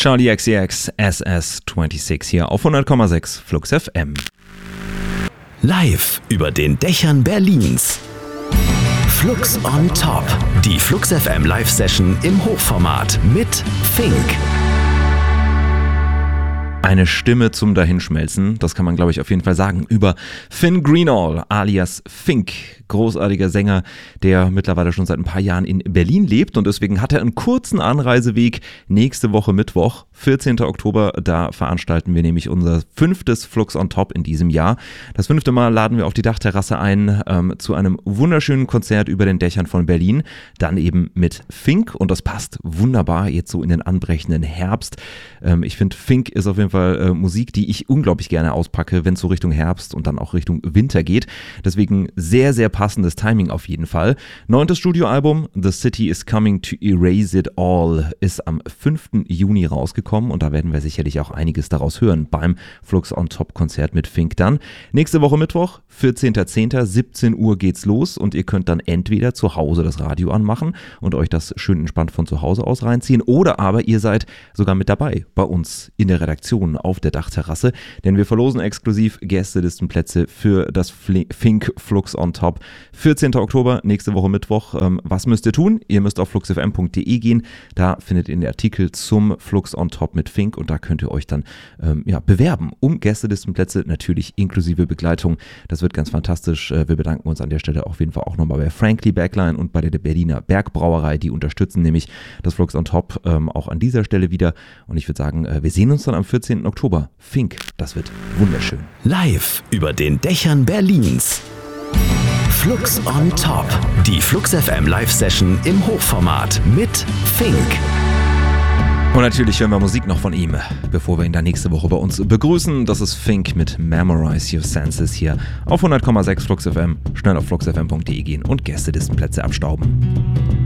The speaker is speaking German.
Charlie XCX SS26 hier auf 100,6 Flux FM. Live über den Dächern Berlins. Flux on Top. Die Flux FM Live-Session im Hochformat mit Fink. Eine Stimme zum Dahinschmelzen, das kann man, glaube ich, auf jeden Fall sagen, über Finn Greenall alias Fink, großartiger Sänger, der mittlerweile schon seit ein paar Jahren in Berlin lebt und deswegen hat er einen kurzen Anreiseweg. Nächste Woche Mittwoch, 14. Oktober, da veranstalten wir nämlich unser 5. Flux on Top in diesem Jahr. Das 5. Mal laden wir auf die Dachterrasse ein zu einem wunderschönen Konzert über den Dächern von Berlin, dann eben mit Fink und das passt wunderbar jetzt so in den anbrechenden Herbst. Ich finde, Fink ist auf jeden Fall Musik, die ich unglaublich gerne auspacke, wenn es so Richtung Herbst und dann auch Richtung Winter geht. Deswegen sehr, sehr passendes Timing auf jeden Fall. 9. Studioalbum, The City is Coming to Erase It All, ist am 5. Juni rausgekommen und da werden wir sicherlich auch einiges daraus hören beim Flux on Top Konzert mit Fink dann. Nächste Woche Mittwoch, 14.10., 17 Uhr geht's los und ihr könnt dann entweder zu Hause das Radio anmachen und euch das schön entspannt von zu Hause aus reinziehen oder aber ihr seid sogar mit dabei bei uns in der Redaktion auf der Dachterrasse, denn wir verlosen exklusiv Gästelistenplätze für das Fink Flux on Top. 14. Oktober, nächste Woche Mittwoch. Was müsst ihr tun? Ihr müsst auf fluxfm.de gehen, da findet ihr den Artikel zum Flux on Top mit Fink und da könnt ihr euch dann bewerben um Gästelistenplätze, natürlich inklusive Begleitung. Das wird ganz fantastisch. Wir bedanken uns an der Stelle auf jeden Fall auch nochmal bei Frankly Backline und bei der Berliner Bergbrauerei, die unterstützen nämlich das Flux on Top auch an dieser Stelle wieder und ich würde sagen, wir sehen uns dann am 14. Oktober. Fink, das wird wunderschön. Live über den Dächern Berlins. Flux on Top. Die Flux FM Live-Session im Hochformat mit Fink. Und natürlich hören wir Musik noch von ihm, bevor wir ihn dann nächste Woche bei uns begrüßen. Das ist Fink mit Memorize Your Senses hier auf 100,6 Flux FM. Schnell auf fluxfm.de gehen und Gästelistenplätze abstauben.